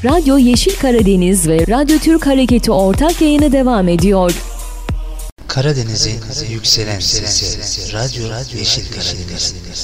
Radyo Yeşil Karadeniz ve Radyo Türk Hareketi ortak yayını devam ediyor. Karadeniz'in yükselen sesi, Radyo Yeşil Karadeniz.